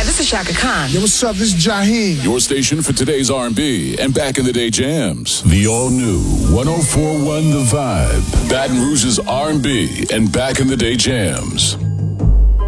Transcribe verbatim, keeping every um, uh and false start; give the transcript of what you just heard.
this is Shaka Khan. Yo, what's up? This is Jaheim. Your station for today's R and B and back in the day jams. The all-new one oh four point one The Vibe. Baton Rouge's R and B and back in the day jams.